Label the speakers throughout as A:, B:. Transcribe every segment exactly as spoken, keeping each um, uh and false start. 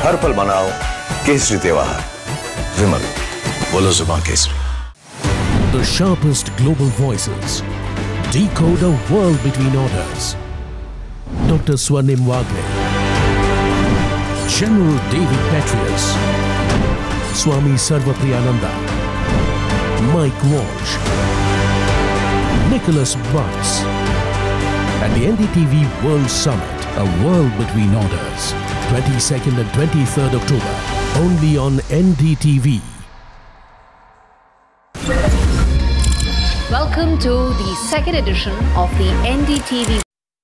A: हर पल मनाओ केसरी त्योहार। विमल, बोलो जुबान Kesari.
B: The sharpest global voices decode a world between orders. Doctor Swarnim Wagle, General David Petraeus, Swami Sarvapriyananda, Mike Walsh, Nicholas Bunce, and the N D T V World Summit, a world between orders. twenty-second and twenty-third October, only on N D T V.
C: Welcome to the second edition of the N D T V.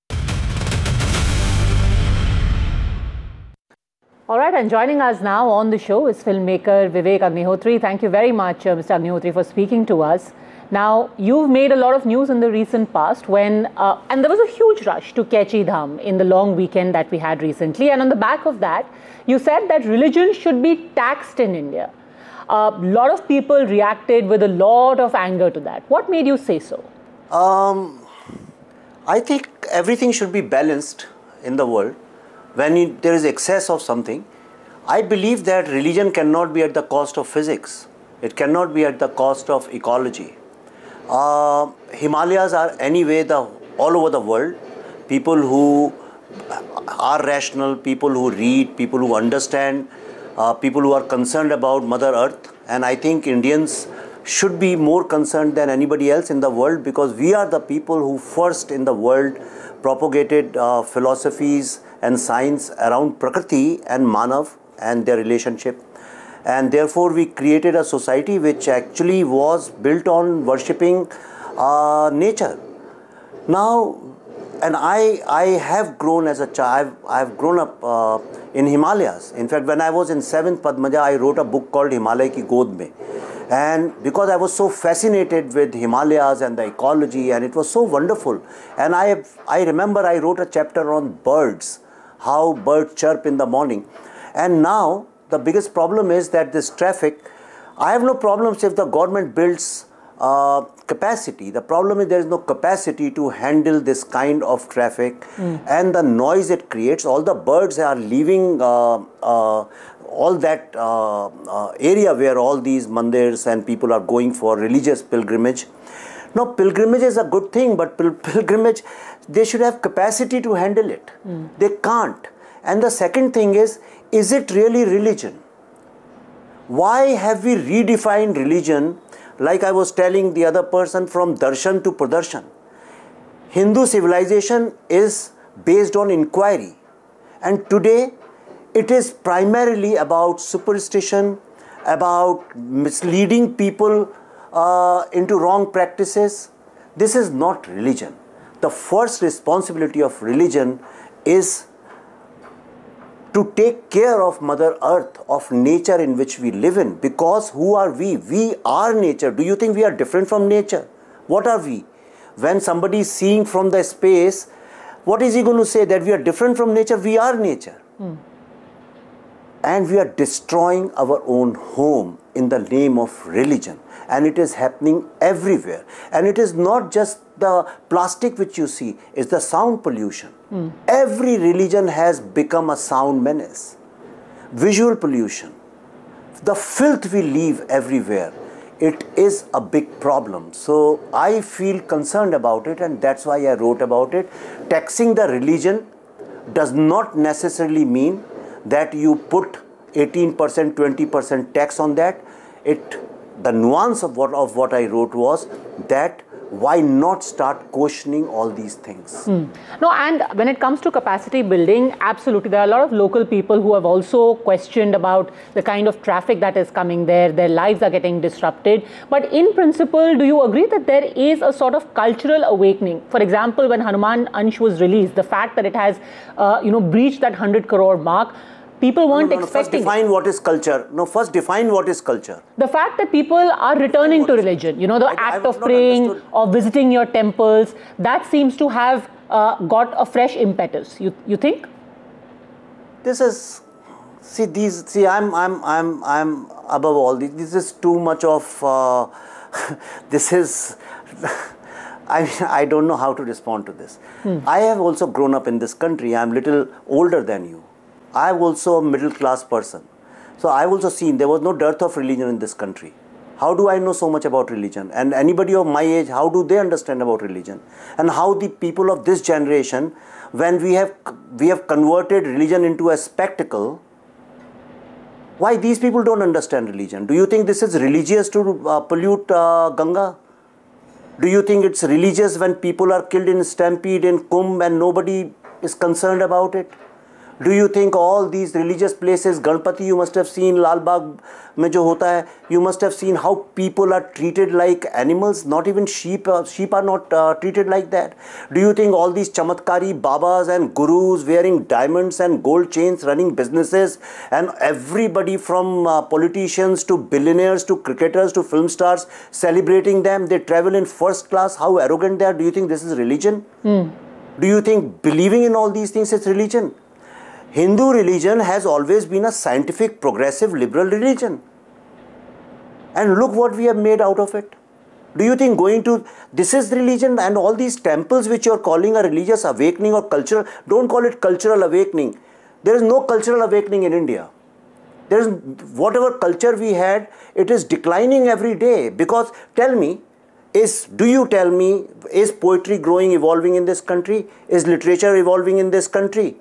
D: All right, and joining us now on the show is filmmaker Vivek Agnihotri. Thank you very much, uh, Mister Agnihotri, for speaking to us. Now, you've made a lot of news in the recent past when, uh, and there was a huge rush to Kechi Dham in the long weekend that we had recently. And on the back of that, you said that religion should be taxed in India. A uh, lot of people reacted with a lot of anger to that. What made you say so?
E: Um, I think everything should be balanced in the world. When it, there is excess of something, I believe that religion cannot be at the cost of physics. It cannot be at the cost of ecology. Uh, Himalayas are anyway the all over the world. People who are rational, people who read, people who understand, uh, people who are concerned about Mother Earth. And I think Indians should be more concerned than anybody else in the world, because we are the people who first in the world propagated uh, philosophies and science around Prakriti and Manav and their relationship. And therefore we created a society which actually was built on worshipping uh, nature. Now, and I, I have grown as a child, I have grown up uh, in Himalayas. In fact, when I was in seventh Padmaja, I wrote a book called Himalaya Ki God Mein. And because I was so fascinated with Himalayas and the ecology, and it was so wonderful. And I, have, I remember I wrote a chapter on birds, how birds chirp in the morning. And now, the biggest problem is that this traffic, I have no problems if the government builds uh, capacity. The problem is there is no capacity to handle this kind of traffic mm. and the noise it creates. All the birds are leaving uh, uh, all that uh, uh, area where all these mandirs and people are going for religious pilgrimage. Now, pilgrimage is a good thing, but pil pilgrimage, they should have capacity to handle it. Mm. They can't. And the second thing is, is it really religion? Why have we redefined religion, like I was telling the other person, from darshan to pradarshan? Hindu civilization is based on inquiry. And today, it is primarily about superstition, about misleading people uh, into wrong practices. This is not religion. The first responsibility of religion is to take care of Mother Earth, of nature in which we live in. Because who are we? We are nature. Do you think we are different from nature? What are we? When somebody is seeing from the space, what is he going to say? That we are different from nature? We are nature. Hmm. And we are destroying our own home in the name of religion. And it is happening everywhere. And it is not just the plastic which you see, it's the sound pollution. Mm. Every religion has become a sound menace. Visual pollution. The filth we leave everywhere. It is a big problem. So I feel concerned about it, and that's why I wrote about it. Taxing the religion does not necessarily mean that you put eighteen percent, twenty percent tax on that. It, the nuance of what, of what I wrote was that why not start questioning all these things?
D: Hmm. No, and when it comes to capacity building, absolutely, there are a lot of local people who have also questioned about the kind of traffic that is coming there. Their lives are getting disrupted. But in principle, do you agree that there is a sort of cultural awakening? For example, when Hanuman Ansh was released, the fact that it has, uh, you know, breached that one hundred crore mark, people weren't
E: no, no, no,
D: expecting.
E: First define what is culture. No, first define what is culture.
D: The fact that people are returning to religion, you know, the
E: I,
D: act
E: I
D: of praying
E: understood.
D: or visiting your temples, that seems to have uh, got a fresh impetus. You you think?
E: This is, see these, see I'm I'm I'm I'm above all this. This is too much of. Uh, this is. I mean, I don't know how to respond to this. Hmm. I have also grown up in this country. I'm little older than you. I'm also a middle class person. So I've also seen there was no dearth of religion in this country. How do I know so much about religion? And anybody of my age, how do they understand about religion? And how the people of this generation, when we have we have converted religion into a spectacle, why these people don't understand religion? Do you think this is religious to uh, pollute uh, Ganga? Do you think it's religious when people are killed in stampede in Kumbh and nobody is concerned about it? Do you think all these religious places, Ganpati, you must have seen, Lal Bagh mein jo hota hai, you must have seen how people are treated like animals, not even sheep, uh, sheep are not uh, treated like that. Do you think all these chamatkari babas and gurus wearing diamonds and gold chains running businesses, and everybody from uh, politicians to billionaires to cricketers to film stars celebrating them, they travel in first class, how arrogant they are? Do you think this is religion? Mm. Do you think believing in all these things is religion? Hindu religion has always been a scientific, progressive, liberal religion. And look what we have made out of it. Do you think going to, this is religion, and all these temples which you are calling a religious awakening or cultural, don't call it cultural awakening. There is no cultural awakening in India. There is, whatever culture we had, it is declining every day. Because tell me, is, do you tell me, is poetry growing, evolving in this country? Is literature evolving in this country?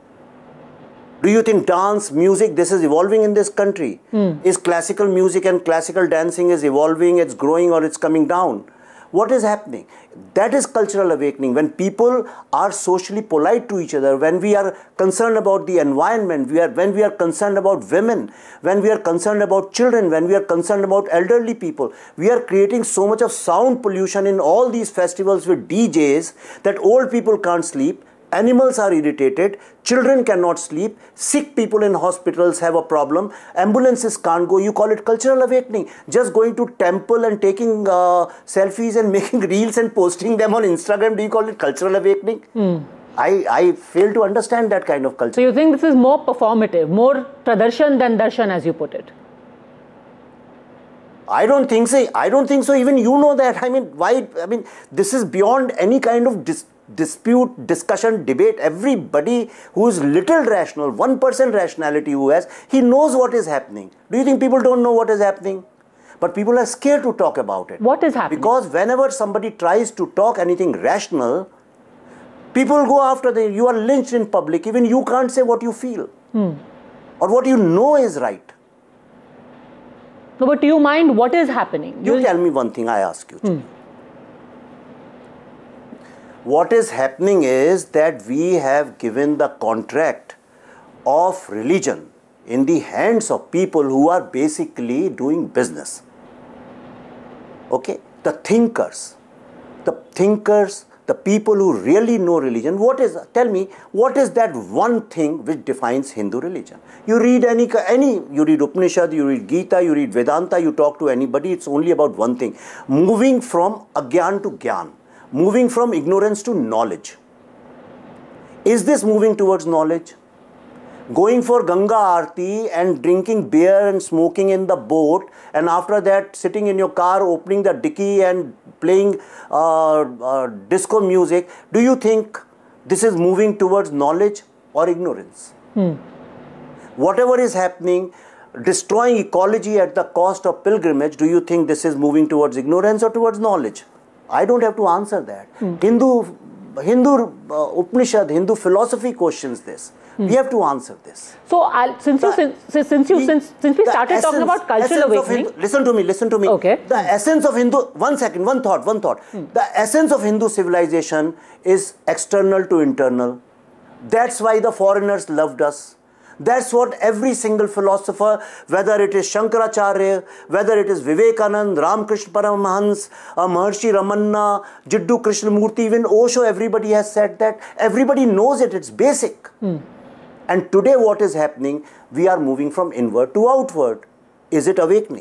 E: Do you think dance, music, this is evolving in this country? Mm. Is classical music and classical dancing is evolving, it's growing, or it's coming down? What is happening? That is cultural awakening. When people are socially polite to each other, when we are concerned about the environment, we are, when we are concerned about women, when we are concerned about children, when we are concerned about elderly people, we are creating so much of sound pollution in all these festivals with D Js that old people can't sleep. Animals are irritated, children cannot sleep, sick people in hospitals have a problem, ambulances can't go. You call it cultural awakening. Just going to temple and taking uh, selfies and making reels and posting them on Instagram, do you call it cultural awakening? Mm. I, I fail to understand that kind of culture.
D: So you think this is more performative, more pradarshan than darshan, as you put it?
E: I don't think so. I don't think so. Even you know that. I mean, why? I mean, this is beyond any kind of dis dispute, discussion, debate. Everybody who is little rational, one percent rationality who has, he knows what is happening. Do you think people don't know what is happening? But people are scared to talk about it.
D: What is happening?
E: Because whenever somebody tries to talk anything rational, people go after them. You are lynched in public. Even you can't say what you feel. Hmm. Or what you know is right.
D: No, but do you mind what is happening?
E: You You'll... tell me one thing, I ask you. Hmm. What is happening is that we have given the contract of religion in the hands of people who are basically doing business. Okay? The thinkers, the thinkers, the people who really know religion. What is, tell me, what is that one thing which defines Hindu religion? You read any, any, you read Upanishad, you read Gita, you read Vedanta, you talk to anybody, it's only about one thing. Moving from agyan to gyan. Moving from ignorance to knowledge. Is this moving towards knowledge? Going for Ganga Aarti and drinking beer and smoking in the boat, and after that sitting in your car, opening the dicky and playing uh, uh, disco music, do you think this is moving towards knowledge or ignorance? Hmm. Whatever is happening, destroying ecology at the cost of pilgrimage, do you think this is moving towards ignorance or towards knowledge? I don't have to answer that. Hmm. Hindu, Hindu uh, Upanishad, Hindu philosophy questions this. Hmm. We have to answer this.
D: So, I'll, since, the, you, since, since, you, since, since we started essence, talking about cultural awakening...
E: Hindu, listen to me, listen to me.
D: Okay.
E: The essence of Hindu... One second, one thought, one thought. Hmm. The essence of Hindu civilization is external to internal. That's why the foreigners loved us. That's what every single philosopher, whether it is Shankaracharya, whether it is Vivekananda, Ramakrishna Paramahans, uh, Maharshi Ramanna, Jiddu Krishnamurti, even Osho, everybody has said that. Everybody knows it, it's basic. Hmm. And today what is happening, we are moving from inward to outward. Is it awakening?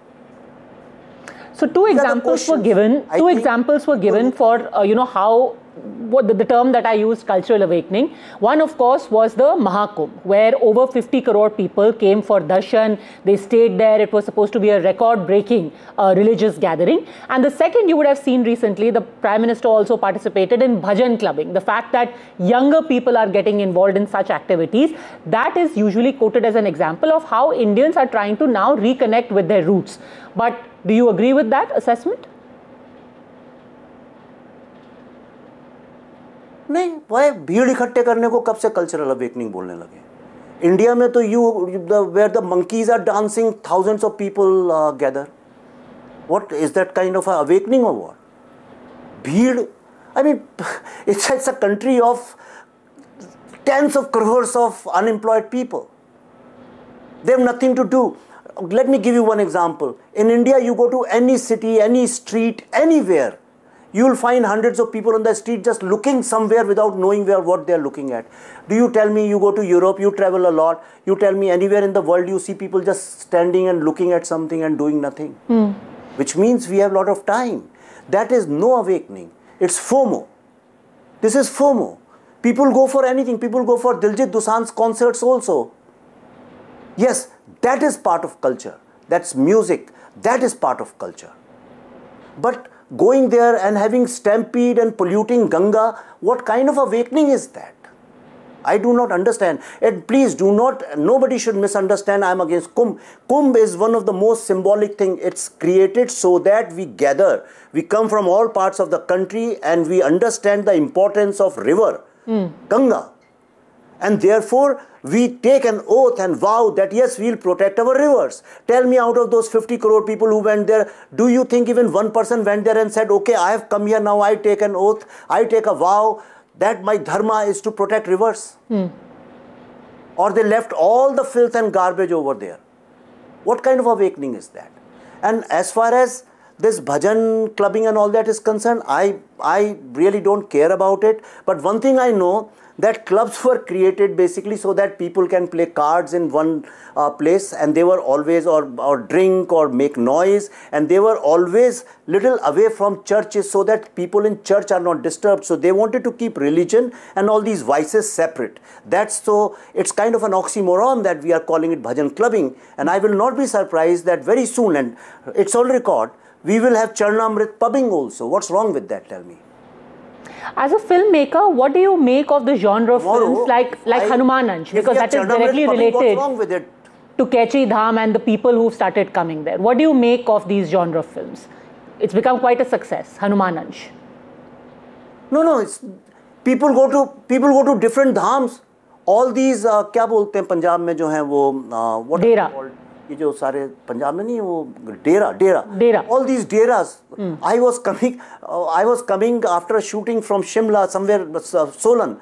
D: So two examples were given, two examples were given for, uh, you know, how what the, the term that I used, cultural awakening. One, of course, was the Mahakumbh, where over fifty crore people came for darshan. They stayed there. It was supposed to be a record-breaking uh, religious gathering. And the second, you would have seen recently, the Prime Minister also participated in bhajan clubbing. The fact that younger people are getting involved in such activities, that is usually quoted as an example of how Indians are trying to now reconnect with their roots. But do you agree with that assessment?
E: नहीं, वह भीड़ इकट्ठे करने को कब से cultural awakening बोलने लगे? इंडिया में तो you where the monkeys are dancing, thousands of people gather. What is that kind of awakening और व्हाट? भीड़, I mean it's it's a country of tens of crores of unemployed people. They have nothing to do. Let me give you one example. In India, you go to any city, any street, anywhere, you will find hundreds of people on the street just looking somewhere without knowing where what they are looking at. Do you tell me you go to Europe, you travel a lot, you tell me anywhere in the world you see people just standing and looking at something and doing nothing? Mm. Which means we have a lot of time. That is no awakening. It's FOMO. This is FOMO. People go for anything. People go for Diljit Dosanjh's concerts also. Yes, that is part of culture. That's music. That is part of culture. But going there and having stampede and polluting Ganga, what kind of awakening is that? I do not understand. And please do not, nobody should misunderstand I am against Kumbh. Kumbh is one of the most symbolic thing. It's created so that we gather. We come from all parts of the country and we understand the importance of river. Mm. Ganga. And therefore, we take an oath and vow that yes, we will protect our rivers. Tell me, out of those fifty crore people who went there, do you think even one person went there and said, okay, I have come here, now I take an oath, I take a vow that my dharma is to protect rivers? Mm. Or they left all the filth and garbage over there. What kind of awakening is that? And as far as this bhajan clubbing and all that is concerned, I, I really don't care about it. But one thing I know, that clubs were created basically so that people can play cards in one uh, place, and they were always, or, or drink or make noise, and they were always little away from churches so that people in church are not disturbed. So they wanted to keep religion and all these vices separate. That's so, it's kind of an oxymoron that we are calling it bhajan clubbing. And I will not be surprised that very soon, and it's on record, we will have Charnamrit pubbing also. What's wrong with that, tell me?
D: As a filmmaker, what do you make of the genre of Tomorrow, films like, like I, Hanuman Ansh? Because that is directly related to Kechi Dham and the people who started coming there. What do you make of these genre of films? It's become quite a success, Hanuman Ansh.
E: No, no, it's, people go to people go to different dhams. All these, uh, क्या बोलते हैं पंजाब में जो हैं वो, uh, what
D: डेरा.
E: ये जो सारे पंजाब में नहीं वो डेरा डेरा
D: डेरा
E: all these deras. mm. I was coming uh, I was coming after a shooting from Shimla somewhere, uh, Solan.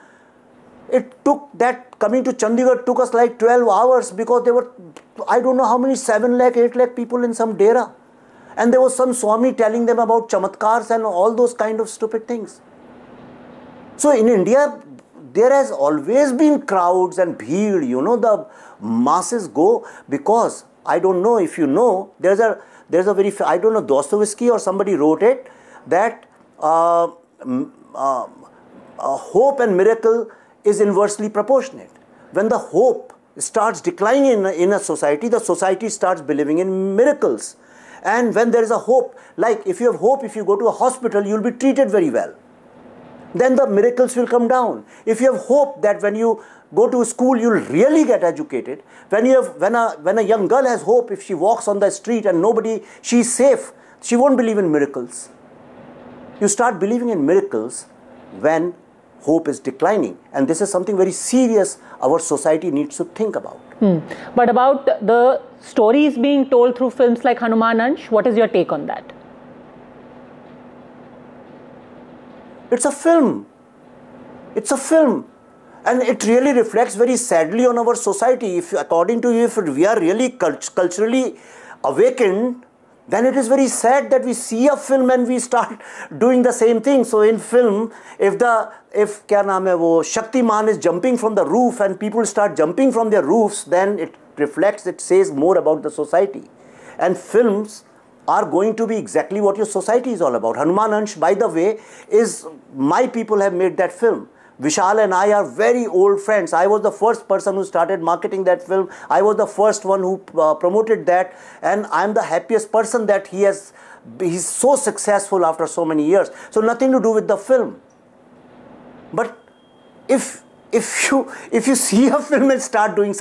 E: It took that coming to Chandigarh took us like twelve hours because there were I don't know how many seven lakh eight lakh people in some dera, and there was some Swami telling them about chamatkars and all those kind of stupid things. So in India there has always been crowds and bheed, you know, the masses go because I don't know if you know, there's a there's a very, I don't know, Dostoevsky or somebody wrote it, that uh, uh, uh, hope and miracle is inversely proportionate. When the hope starts declining in a, in a society, the society starts believing in miracles. And when there is a hope, like if you have hope, if you go to a hospital, you will be treated very well. Then the miracles will come down. If you have hope that when you go to school, you will really get educated. When you have, when a when a young girl has hope, if she walks on the street and nobody, she is safe, she won't believe in miracles. You start believing in miracles when hope is declining, and this is something very serious our society needs to think about.
D: Hmm. But about the stories being told through films like Hanuman Ansh, what is your take on that?
E: It's a film. It's a film. And it really reflects very sadly on our society. If, according to you, if we are really cult culturally awakened, then it is very sad that we see a film and we start doing the same thing. So in film, if the, if kya naam hai wo, Shaktiman is jumping from the roof and people start jumping from their roofs, then it reflects, it says more about the society. And films are going to be exactly what your society is all about. Hanuman Ansh, by the way, is my people have made that film. Vishal and I are very old friends. I was the first person who started marketing that film. I was the first one who uh, promoted that, and I'm the happiest person that he has. He's so successful after so many years. So nothing to do with the film. But if if you if you see a film and start doing